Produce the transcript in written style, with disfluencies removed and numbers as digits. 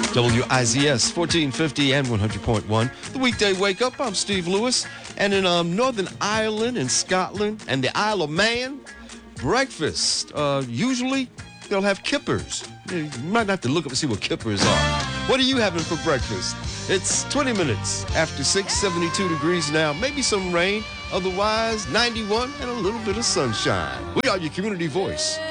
WIZS 1450 and 100.1. The weekday wake up. I'm Steve Lewis. And in Northern Ireland and Scotland and the Isle of Man, breakfast, usually they'll have kippers. You might have to look up and see what kippers are. What are you having for breakfast? It's 20 minutes after 6, 72 degrees now. Maybe some rain. Otherwise, 91 and a little bit of sunshine. We are your community voice.